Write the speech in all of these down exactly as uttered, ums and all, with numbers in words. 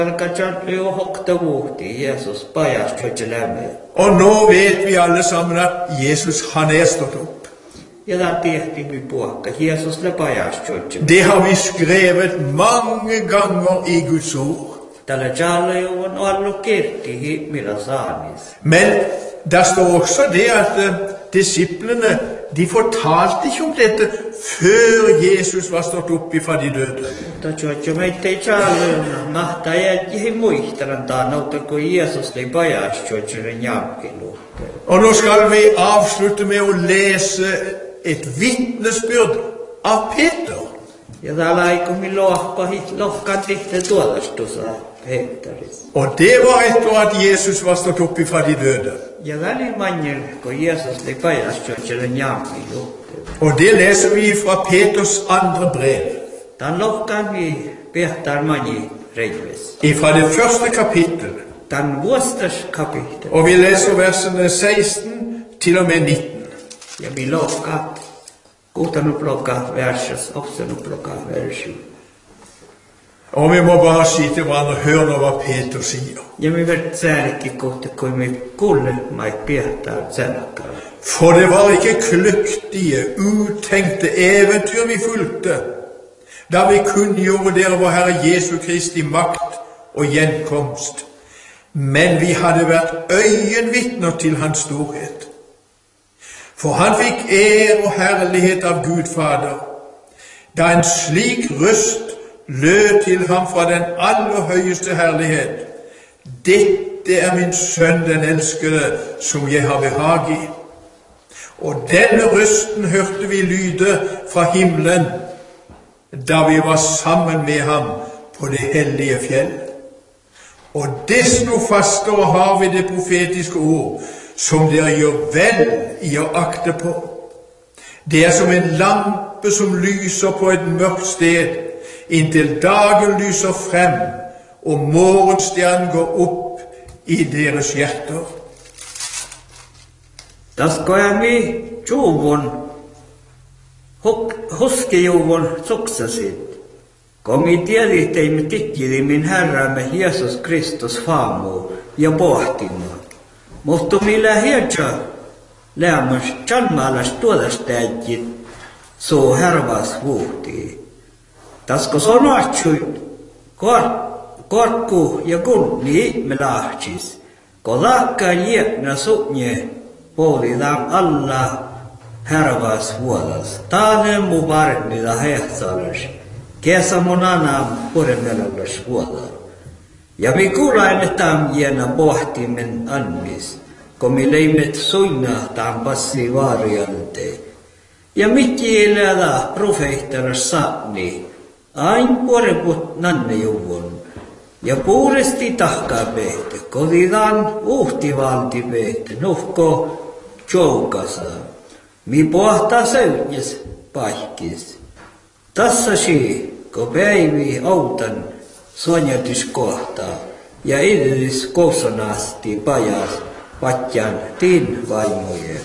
Og nå vet vi alle sammen at Jesus, han er stått opp. Det har vi skrevet mange ganger i Guds ord. Men der står også det at uh, disiplene, de fortalte ikke om dette før Jesus var stått opp fra de døde. Og nå skal vi avslutte med å lese et vitnesbyrd av Peter. Og det var etter at Jesus var stått opp fra de døde. Og det leser vi fra Peters andre brev. Fra det første kapittel. Og vi leser versene seksten til og med nitten. Ja vi lohkat, kuutanut plokkaa verses, oksenut plokkaa verset. Og vi må bare si til hverandre, hør nå hva Peter sier. Ja vi vet særlig godt hvor vi kuulle meg Peter særlig. For det var ikke kløktige, utenkte eventyr vi fulgte, da vi kunngjorde dere vår Herre Jesu Kristi makt og gjenkomst. Men vi hadde vært øyenvitner til hans storhet. For han fikk ære og herlighet av Gud Fader, da en slik røst lød til ham fra den aller høyeste herlighet. Dette er min sønn, den elskede, som jeg har behag i. Og denne røsten hørte vi lyde fra himmelen, da vi var sammen med ham på det hellige fjell. Og desto fastere har vi det profetiske ord, som dere gjør vel i å akte på. Det er som en lampe som lyser på et mørkt sted, inntil dagen lyser frem, og morgenstjernen går opp i deres hjerter. Da skal jeg med tjovon, huskejovon suksasit. Kom i tiedit ei me tikkidi min Herramme Jesus Kristus faamu ja pohtimu. Mutta millä hietsä lämmäs tjalmaalas tuodastäjit so härvas vuhtii. Tasko sonoatsuit korkku ja kunni me lahtis. Kodakka jiekna su'nje pohdidaan alla härvas vuodas. Taane mu parnida hehtsalas. Kesä mun anam puremmelallas vuodas. Ja vi kuulaimme tämän jäänä pohtimen annis, kun me leimme suina tämän passi variante. Ja mikki elää profeettara saani, ain puoreput nanne juvun. Ja puuresti tahkaa pehte, kodidan uhtivalti pehte, nuhko joukasa. Mi pohtaa säytjes paikis. Tässä si, kun päivi autan, suonjatuskohtaa ja edellis kousonasti pajas patjan tin vaimojen.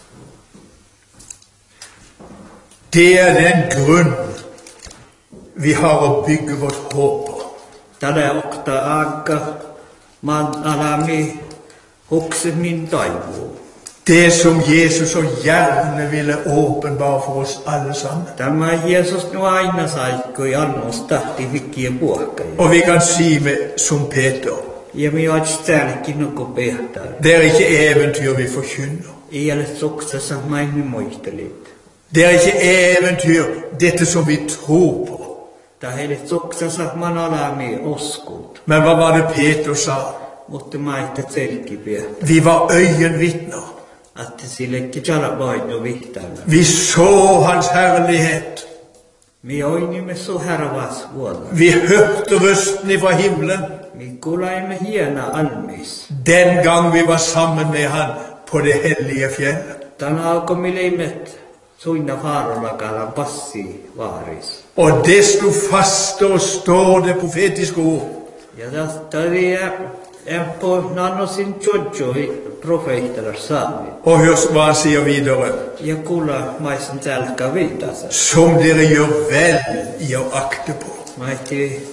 Det er den grunn vi har å bygge vårt håp på. Tällä okta aika man alami hukse min toivu. Det som Jesus så gjerne ville åpenbare for oss alle sammen. Tämä Jesus nu aina saikkoi annos tahti vikkien puhkai. Og vi kan si med som Peter. Ja mi ois täälläkin nuko pehtaa. Det er ikke eventyr vi forkynner. Ei ole suksessa maimi muistelit. Det er ikke eventyr, dette som vi tror på. Det er heille suksessa man alami uskut. Men hva var det Peter sa? Mutta maita selki pehtaa. Vi var øyenvitner. At sille ikke tjalla vainu vihtana. Vi så hans herlighet. Mi oinimme så hervas vuoda. Vi hørte røsten fra himmelen. Mi kuulaimme hiena almis. Den gang vi var sammen med han på det hellige fjell. Tän alkoi mi leimet suina faarolakalan passi vaaris. Og desto fastere står det profetiske ord. Ja tästä en på nanosin tjodjoi profeettara saami. Og hør hva han sier videre. Ja kuulla maisen tälkä viitasa. Som dere gjør vel i å akte på. Maiti